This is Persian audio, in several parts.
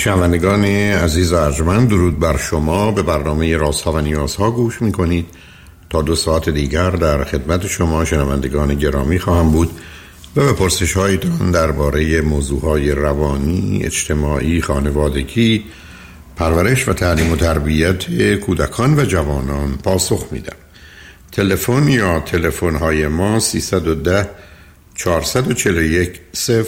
شنوندگان عزیز و ارجمند، درود بر شما. به برنامه رازها و نیازها گوش میکنید. تا 2 ساعت دیگر در خدمت شما شنوندگان گرامی خواهم بود و به پرسش هایتان درباره موضوعهای روانی، اجتماعی، خانوادگی، پرورش و تعلیم و تربیت کودکان و جوانان پاسخ میدم. تلفن یا تلفن های ما 310 441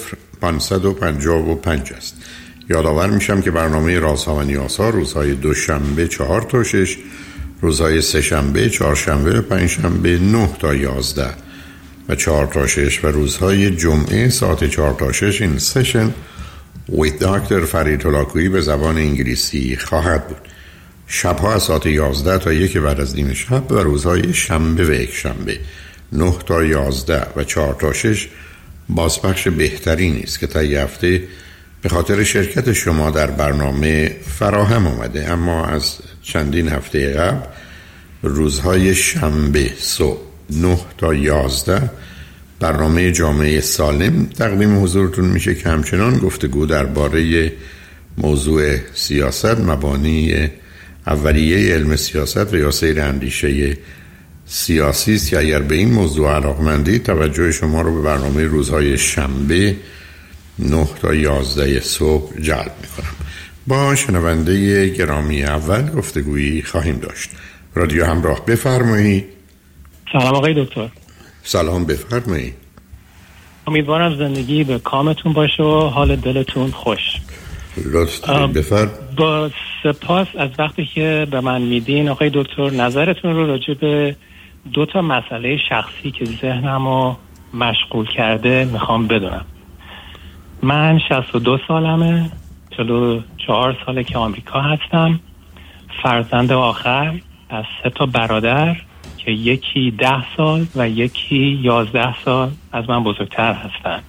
0555 است. یادآور میشم که برنامه رازها و نیازها روزهای دوشنبه 4 تا 6، روزهای سه‌شنبه، چهارشنبه و پنجشنبه 9 تا 11 و 4 تا 6 و روزهای جمعه ساعت 4 تا 6 این سشن with دکتر فرید هلاکویی به زبان انگلیسی خواهد بود. شبها از ساعت 11 تا 1 بعد از نیم شب و روزهای شنبه و یکشنبه 9 تا 11 و 4 تا 6 بازپخش بهترینی است که تا هفته به خاطر شرکت شما در برنامه فراهم آمده. اما از چندین هفته قبل روزهای شنبه صبح 9 تا 11 برنامه جامعه سالم تقدیم حضورتون میشه که همچنان گفتگو درباره موضوع سیاست، مبانی اولیه علم سیاست و یا سیر اندیشه سیاسی است که اگر به این موضوع علاقه‌مندید توجه شما رو به برنامه روزهای شنبه 9 تا 11 صبح جلب میکنم. با شنونده گرامی اول گفتگویی خواهیم داشت. رادیو همراه، بفرمایید. سلام آقای دکتر. سلام، بفرمایید. امیدوارم زندگی به کامتون باشه و حال دلتون خوش. لطفاً با سپاس از وقتی که به من میدین آقای دکتر. نظرتون رو راجع به 2 تا مسئله شخصی که ذهنمو مشغول کرده میخوام بدونم. من 62 سالمه، 44 ساله که آمریکا هستم. فرزند آخر از 3 تا برادر که یکی 10 سال و یکی 11 سال از من بزرگتر هستن.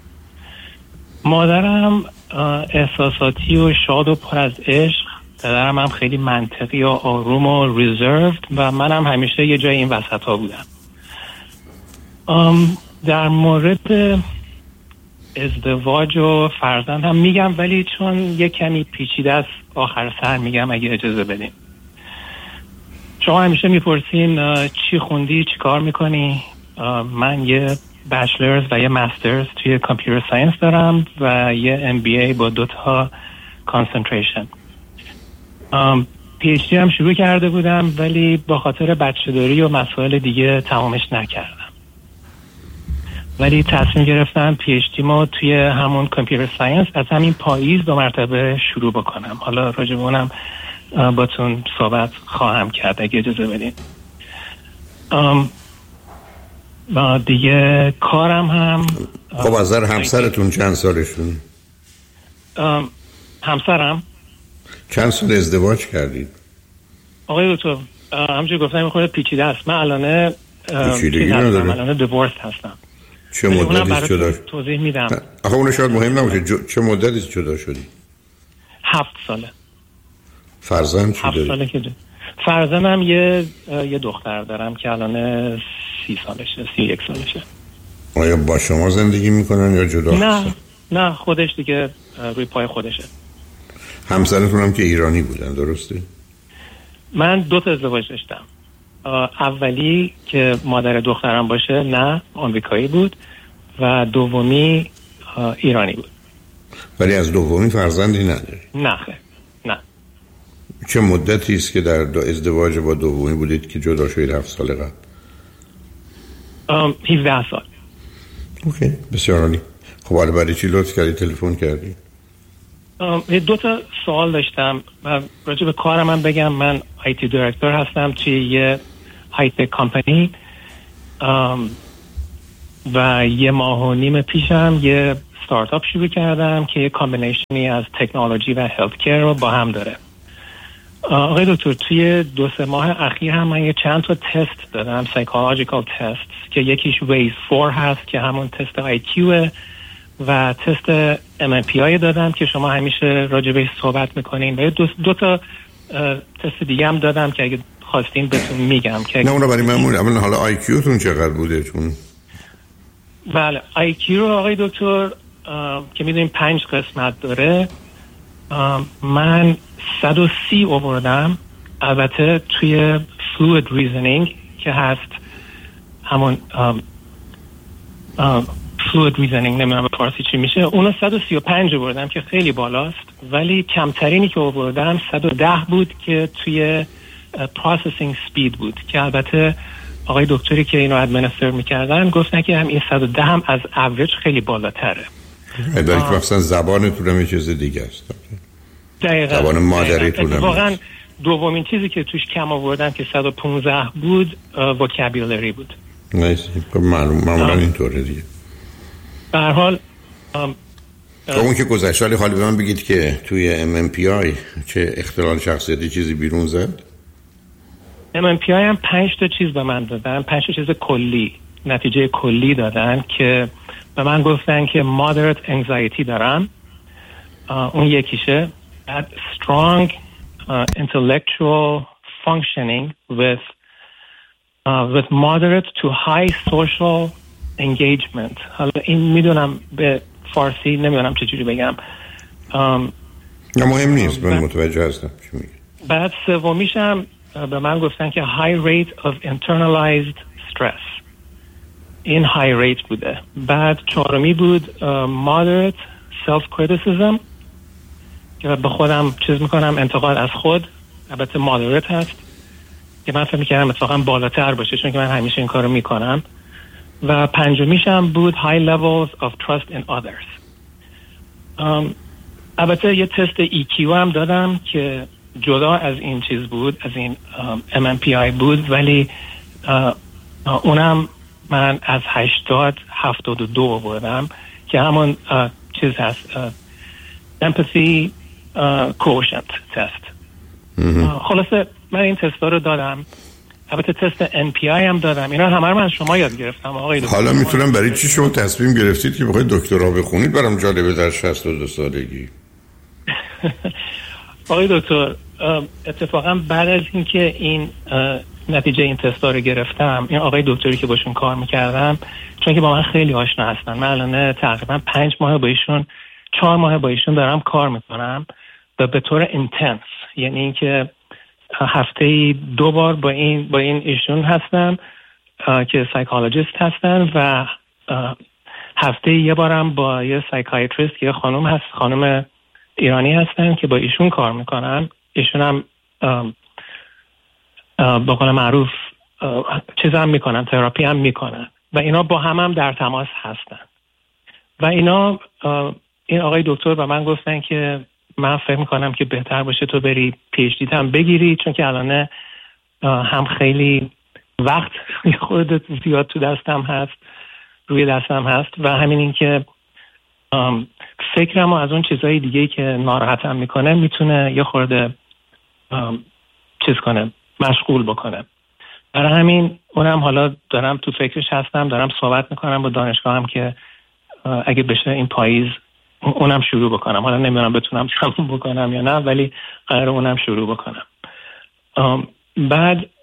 مادرم احساساتی و شاد و پر از عشق، پدرم هم خیلی منطقی و آروم و ریزروود و منم همیشه یه جای این وسط ها بودم. در مورد ازدواج و فرزند هم میگم، ولی چون یه کمی پیچیده است آخر سر میگم اگه اجازه بدین. شما همیشه میپرسین چی خوندی، چی کار میکنی؟ من یه بچلرز و یه مسترز توی کامپیوتر ساینس دارم و یه MBA با 2 تا کانسنتریشن. PhD هم شروع کرده بودم ولی با خاطر بچه‌داری و مسائل دیگه تمامش نکردم. ولی تصمیم گرفتم PhD ما توی همون کامپیوتر ساینس از همین پاییز 2 مرتبه شروع بکنم. حالا راجع به اونم باتون صحبت خواهم کرد اگه اجازه بدین. دیگه کارم هم خب از نظر همسرتون چند سالشون؟ همسرم چند سال ازدواج کردید؟ آقای دکتر همونجوری گفتم میخوره پیچیده است. من الان دیورس هستم. چه مدتی جدا شدی؟ توضیح میدم. آخه اون شاید مهم نباشه. چه مدتی جدا شدی؟ 7 ساله. فرزند چی داری؟ 7 ساله که فرزندم یه دختر دارم که الان 30 سالشه، 31 سالشه. آیا با شما زندگی میکنن یا جدا؟ نه خودش دیگه روی پای خودشه. همسرتون هم که ایرانی بودن درسته؟ من 2 تا ازدواج داشتم. اولی که مادر دخترم باشه نه، آمریکایی بود و دومی ایرانی بود. ولی از دومی فرزندی نداری؟ نه خیر، نه. چه مدتی است که در ازدواج با دومی بودید که جدا شدید 7 سال قبل؟ 17 سال. اوکی، بسیار عالی. خب حالا برای چی لطف کردی تلفن کردی؟ 2 تا سوال داشتم. راجع به کارم هم بگم. من IT دایرکتور هستم توی یه های تک کمپانی و 1.5 ماه پیشم یه ستارتاپ شروع کردم که یه کامبینیشنی از تکنولوژی و هلت کیر رو با هم داره. آقای دکتر توی 2-3 ماه اخیر هم من یه چند تا تست دادم، سایکولوژیکال تست، که یکیش ویز 4 هست که همون تست IQ و تست MMPI دادم که شما همیشه راجع بهش صحبت میکنین و 2 تا تست دیگه هم دادم که اگه خواستین بهتون میگم که نه اونو برای من اولا حالا IQ تون چقدر بوده تون؟ بله IQ رو آقای دکتر که میدونیم 5 قسمت داره. من 130 آوردم. البته توی فلوید ریزنینگ که هست همون فلوید ریزنینگ، نمیدونم به فارسی چی میشه، اونو 135 آوردم که خیلی بالاست، ولی کمترینی که آوردم 110 بود که توی پروسسینگ سپید بود که البته آقای دکتری که اینو ادمنستر میکردن گفتن که هم این 110 هم از اوریج خیلی بالاتره. داری که مثلا زبانتون هم یه چیز دیگه است. دقیقاً. زبان مادریتون هم واقعا دومین چیزی که توش کم آوردم که 115 بود وکابولری بود. نیست معمولا اینطوره دیگه. به هر حال اون که گذشت، ولی حالا به من بگید که توی MMPI چه اختلال شخصیتی چیزی بیرون زد؟ MMPI هم 5 تا چیز به من دادن، 5 تا چیز کلی، نتیجه کلی دادن که به من گفتن که moderate anxiety دارم، اون یکیشه. That strong intellectual functioning with moderate to high social engagement. حالا این میدونم به فارسی نمیدونم چجوری بگم. مهم نیست، من متوجه هستم چی میگی. بعد سومیشم به من گفتن که high rate of internalized stress. این high rate بوده. بعد چهارمی بود moderate self criticism که به خودم چیز میکنم، انتقاد از خود، البته moderate هست که من فکر میکردم اتفاقا بالاتر باشه چون که من همیشه این کارو میکنم. و پنجمیشم بود high levels of trust in others. البته یه تست EQ هم دادم که جدا از این چیز بود، از این MMPI بود، ولی اونم من از 80-72 آوردم که همون چیز هست empathy quotient test. خلاصه من این تستا رو دادم. البته تست NPI هم دادم. اینا همه رو من از شما یاد گرفتم آقای دکتر. حالا میتونم برای چی شما تصمیم گرفتید که بخواید دکترا بخونید؟ برام جالبه در 62 سالگی. آقای دکتر اتفاقا بعد از اینکه این نتیجه این تستا رو گرفتم، این آقای دکتری که باشون کار میکردم، چون که با من خیلی آشنا هستن، من الان تقریبا 5 ماه با ایشون 4 ماه با ایشون دارم کار میکنم و به طور اینتنس، یعنی اینکه هفته‌ای 2 بار با این ایشون هستم که سایکولوژیست هستن و هفته‌ای 1 بارم با یه سایکیاتریست که خانم هست، خانم ایرانی هستن که با ایشون کار میکنن. ایشون هم به قول معروف چیز هم میکنن، تراپی هم میکنن و اینا با هم در تماس هستن. و اینا این آقای دکتر به من گفتن که من فکر میکنم که بهتر باشه تو بری PhD هم بگیری، چون که الان هم خیلی وقت خودت زیاد تو دستم هست، روی دستم هست، و همین این که فکرم و از اون چیزهای دیگه که ناراحتم میکنه میتونه یه خورده چیز کنه، مشغول بکنه. برای همین اونم حالا دارم تو فکرش هستم، دارم صحبت میکنم با دانشگاهم که اگه بشه این پاییز اونم شروع بکنم. حالا نمیدونم بتونم تموم بکنم یا نه، ولی قراره اونم شروع بکنم. بعد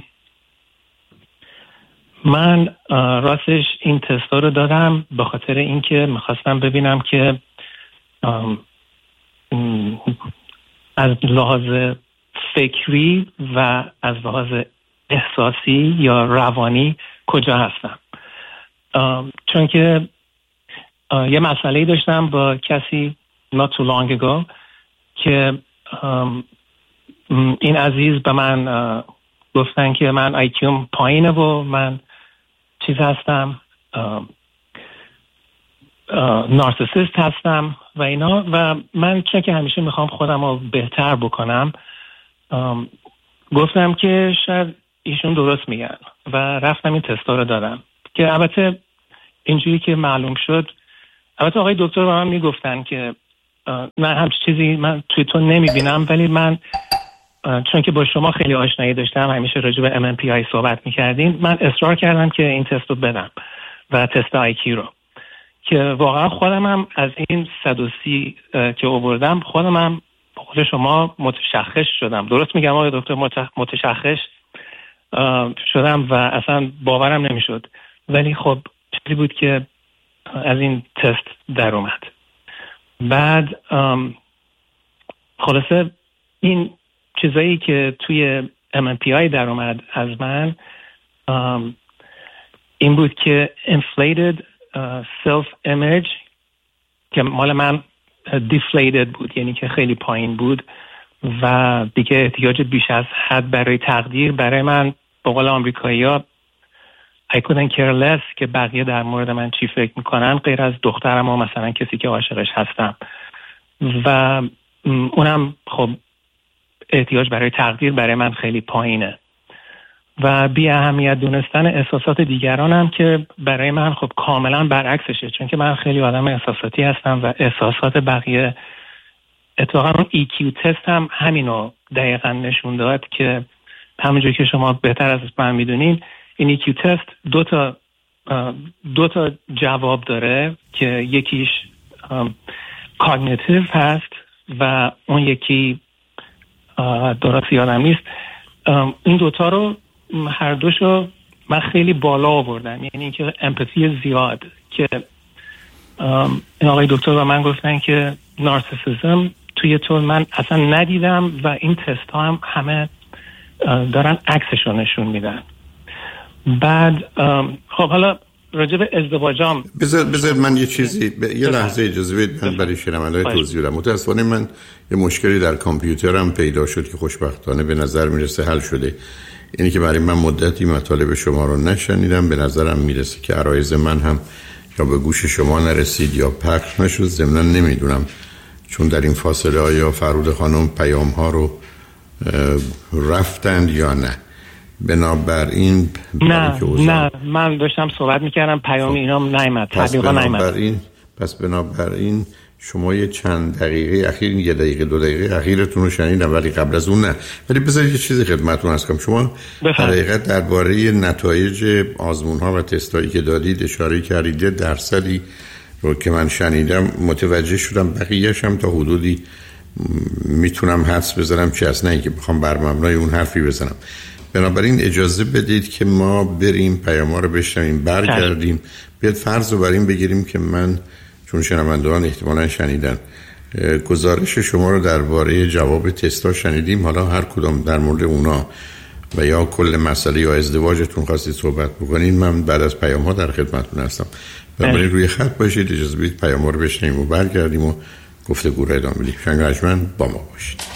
من راستش این تستا رو دادم به خاطر اینکه میخواستم ببینم که از لحاظ فکری و از لحاظ احساسی یا روانی کجا هستم. چون که یه مسئله‌ای داشتم با کسی not too long ago که این عزیز به من گفتن که من IQ'م پایینه و من چیز هستم، نارسیسیست هستم و اینا، و من چون که همیشه میخوام خودم رو بهتر بکنم گفتم که شاید ایشون درست میگن و رفتم این تستا رو دادم که البته اینجوری که معلوم شد، البته آقای دکتر به من میگفتن که من همچین چیزی من توی تو نمیبینم، ولی من چون که با شما خیلی آشنایی داشتم، همیشه راجع به MMPI صحبت میکردین، من اصرار کردم که این تست رو بدم و تست IQ رو، که واقعا خودم هم از این 130 که آوردم خودم هم خود شما متشخص شدم. درست میگم آقای دکتر؟ متشخص شدم و اصلا باورم نمیشد، ولی خب چیزی بود که از این تست در اومد. بعد خلاصه این چیزایی که توی MMPI در اومد از من این بود که inflated self-image که مال من deflated بود، یعنی که خیلی پایین بود و دیگه احتیاج بیش از حد برای تقدیر برای من به قول آمریکایی‌ها I couldn't care less که بقیه در مورد من چی فکر میکنن غیر از دخترم و مثلا کسی که عاشقش هستم و اونم خب احتیاج برای تقدیر برای من خیلی پایینه و بی اهمیت دونستن احساسات دیگرانم که برای من خب کاملا برعکسشه، چون که من خیلی آدم احساساتی هستم و احساسات بقیه اتفاقا اون EQ تست هم همینو دقیقا نشون داد که همونجوری که شما بهتر از من میدونین این EQ تست دو تا جواب داره که یکیش کاگنیتیو هست و اون یکی درست یادم نیست. این دوتا رو هر دوشو من خیلی بالا آوردم، یعنی اینکه امپاتی زیاد که این آقای دکتر به من گفتن که نارسیسیسم توی تو من اصلا ندیدم و این تست ها هم همه دارن عکسشو نشون میدن. بعد خب حالا راجع به ازدواجام بذار من یه چیزی یه لحظه اجازه بدید من برای شنونده‌های توضیح بدم. متأسفانه من یه مشکلی در کامپیوترم پیدا شد که خوشبختانه به نظر میرسه حل شده. اینی که برای من مدتی مطالب شما رو نشنیدم، به نظرم میرسه که عرایض من هم یا به گوش شما نرسید یا پخش نشد. ضمناً نمیدونم چون در این فاصله آیا فرود خانم پیام ها رو رفتند یا نه. بنابراین نه من داشتم صحبت میکردم پیام اینام نیامد، تبلیغا نیامد. پس بنابراین شما یه چند دقیقه اخیر، یه دقیقه دو دقیقه اخیرتون رو شنیدم ولی قبل از اون نه. ولی بذارید یه چیزی خدمتتون عرض کنم. شما در حقیقت درباره نتایج آزمون‌ها و تستایی که دادید اشاره کردید، درصدی رو که من شنیدم متوجه شدم، بقیه‌اش هم تا حدودی میتونم حدس بزنم چی هست، نه اینکه بخوام بر مبنای اون حرفی بزنم. بنابراین اجازه بدید که ما بریم پیام‌ها رو بشنویم، برگردیم بیاد فرض رو بر این بگیریم که من چون شنوندگان احتمالاً شنیدن گزارش شما رو درباره جواب تستا شنیدیم، حالا هر کدام در مورد اونا و یا کل مسئله یا ازدواجتون خواستید صحبت بکنین، من بعد از پیام‌ها در خدمتتون هستم. بنابراین روی خط باشید، اجازه بدید پیام‌ها رو بشنویم و برگردیم و گفتگو رو ادامه بدیم. شنگ رجمن با ما باشید.